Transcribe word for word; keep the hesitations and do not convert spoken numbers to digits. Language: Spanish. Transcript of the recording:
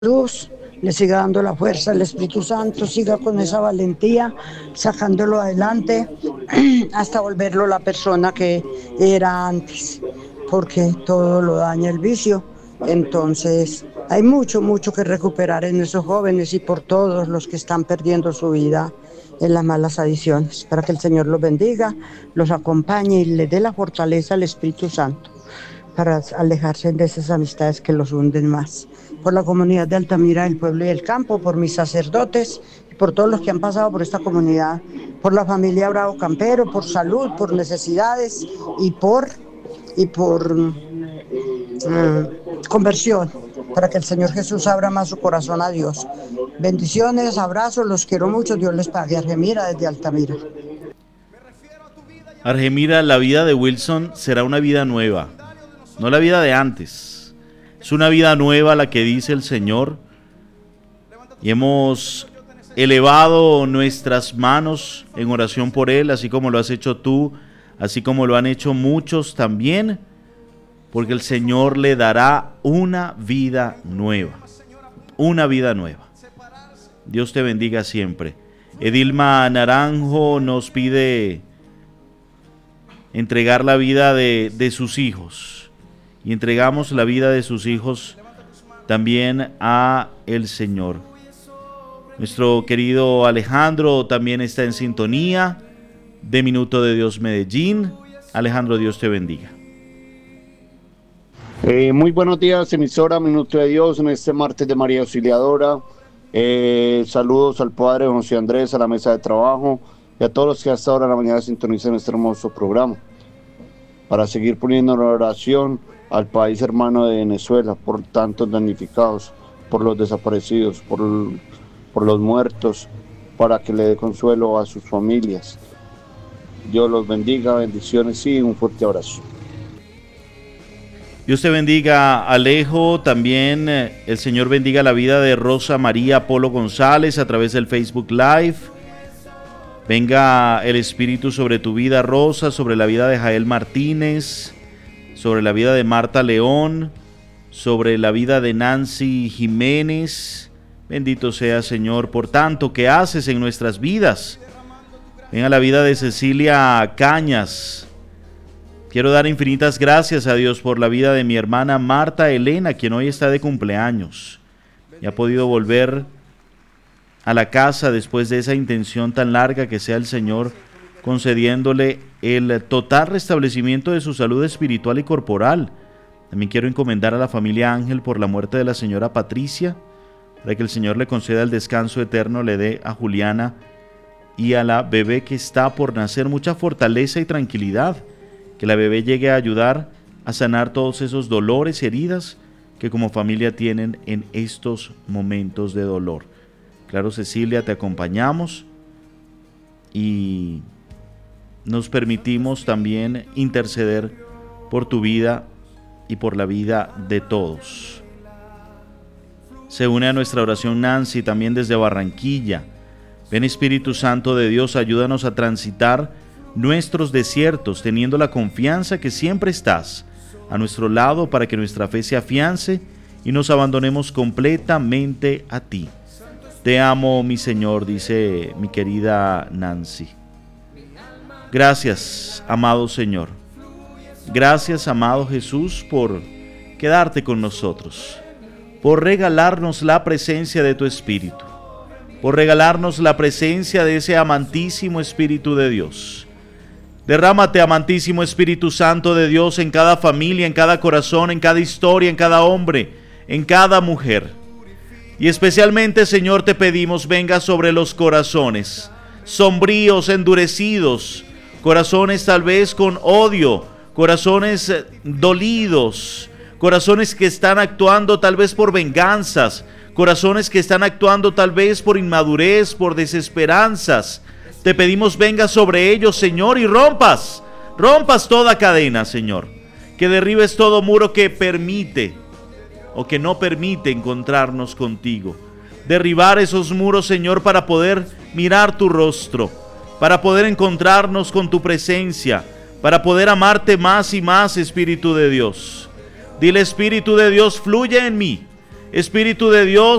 luz, le siga dando la fuerza, el Espíritu Santo siga con esa valentía, sacándolo adelante hasta volverlo la persona que era antes, porque todo lo daña el vicio. Entonces hay mucho, mucho que recuperar en esos jóvenes y por todos los que están perdiendo su vida en las malas adicciones, para que el Señor los bendiga, los acompañe y les dé la fortaleza al Espíritu Santo para alejarse de esas amistades que los hunden más. Por la comunidad de Altamira, del pueblo y del campo, por mis sacerdotes, por todos los que han pasado por esta comunidad, por la familia Bravo Campero, por salud, por necesidades y por, y por um, conversión, para que el Señor Jesús abra más su corazón a Dios. Bendiciones, abrazos, los quiero mucho, Dios les pague. Argemira desde Altamira. Argemira, la vida de Wilson será una vida nueva, no la vida de antes. Es una vida nueva la que dice el Señor. Y hemos elevado nuestras manos en oración por él, así como lo has hecho tú, así como lo han hecho muchos también, porque el Señor le dará una vida nueva, una vida nueva. Dios te bendiga siempre. Edilma Naranjo nos pide entregar la vida de, de sus hijos. Y entregamos la vida de sus hijos también a el Señor. Nuestro querido Alejandro también está en sintonía de Minuto de Dios Medellín. Alejandro, Dios te bendiga. Eh, muy buenos días, emisora Minuto de Dios, en este martes de María Auxiliadora. Eh, saludos al padre José Andrés, a la mesa de trabajo y a todos los que hasta ahora en la mañana sintonizan este hermoso programa. Para seguir poniendo en oración al país hermano de Venezuela, por tantos damnificados, por los desaparecidos, por, por los muertos, para que le dé consuelo a sus familias. Dios los bendiga, bendiciones y un fuerte abrazo. Dios te bendiga, Alejo. También eh, el Señor bendiga la vida de Rosa María Polo González a través del Facebook Live. Venga el Espíritu sobre tu vida, Rosa, sobre la vida de Jael Martínez, sobre la vida de Marta León, sobre la vida de Nancy Jiménez. Bendito sea, Señor, por tanto que haces en nuestras vidas. Venga la vida de Cecilia Cañas. Quiero dar infinitas gracias a Dios por la vida de mi hermana Marta Elena, quien hoy está de cumpleaños y ha podido volver a la casa después de esa intención tan larga. Que sea el Señor concediéndole el total restablecimiento de su salud espiritual y corporal. También quiero encomendar a la familia Ángel por la muerte de la señora Patricia, para que el Señor le conceda el descanso eterno, le dé a Juliana y a la bebé que está por nacer mucha fortaleza y tranquilidad, que la bebé llegue a ayudar a sanar todos esos dolores y heridas que como familia tienen en estos momentos de dolor. Claro, Cecilia, te acompañamos y nos permitimos también interceder por tu vida y por la vida de todos. Se une a nuestra oración Nancy, también desde Barranquilla. Ven, Espíritu Santo de Dios, ayúdanos a transitar nuestros desiertos, teniendo la confianza que siempre estás a nuestro lado para que nuestra fe se afiance y nos abandonemos completamente a ti. Te amo, mi Señor, dice mi querida Nancy. Gracias, amado Señor. Gracias, amado Jesús, por quedarte con nosotros, por regalarnos la presencia de tu Espíritu, por regalarnos la presencia de ese amantísimo Espíritu de Dios. Derrámate, amantísimo Espíritu Santo de Dios, en cada familia, en cada corazón, en cada historia, en cada hombre, en cada mujer. Y especialmente, Señor, te pedimos, venga sobre los corazones sombríos, endurecidos, corazones tal vez con odio, corazones dolidos, corazones que están actuando tal vez por venganzas, corazones que están actuando tal vez por inmadurez, por desesperanzas. Te pedimos, venga sobre ellos, Señor, y rompas, rompas toda cadena, Señor, que derribes todo muro que permite o que no permite encontrarnos contigo. Derribar esos muros, Señor, para poder mirar tu rostro, para poder encontrarnos con tu presencia, para poder amarte más y más, Espíritu de Dios. Dile, Espíritu de Dios, fluye en mí, Espíritu de Dios,